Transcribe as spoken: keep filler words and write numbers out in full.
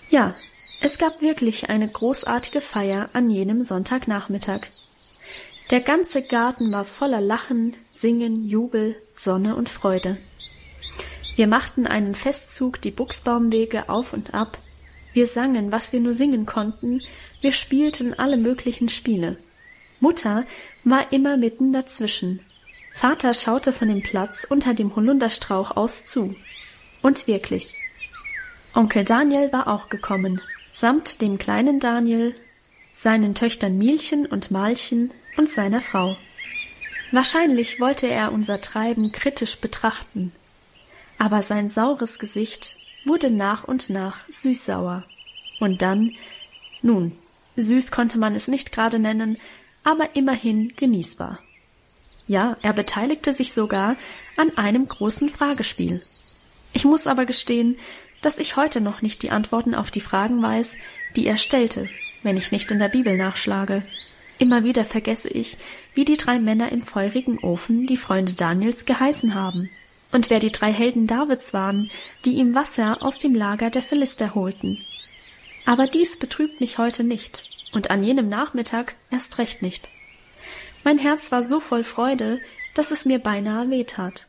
Ja, es gab wirklich eine großartige Feier an jenem Sonntagnachmittag. Der ganze Garten war voller Lachen, Singen, Jubel, Sonne und Freude. Wir machten einen Festzug die Buchsbaumwege auf und ab, wir sangen, was wir nur singen konnten, wir spielten alle möglichen Spiele. Mutter war immer mitten dazwischen. Vater schaute von dem Platz unter dem Holunderstrauch aus zu. Und wirklich. Onkel Daniel war auch gekommen, samt dem kleinen Daniel, seinen Töchtern Mielchen und Malchen und seiner Frau. Wahrscheinlich wollte er unser Treiben kritisch betrachten. Aber sein saures Gesicht wurde nach und nach süßsauer. Und dann, nun, süß konnte man es nicht gerade nennen, aber immerhin genießbar. Ja, er beteiligte sich sogar an einem großen Fragespiel. Ich muss aber gestehen, dass ich heute noch nicht die Antworten auf die Fragen weiß, die er stellte, wenn ich nicht in der Bibel nachschlage. Immer wieder vergesse ich, wie die drei Männer im feurigen Ofen die Freunde Daniels geheißen haben und wer die drei Helden Davids waren, die ihm Wasser aus dem Lager der Philister holten. Aber dies betrübt mich heute nicht und an jenem Nachmittag erst recht nicht. Mein Herz war so voll Freude, dass es mir beinahe wehtat.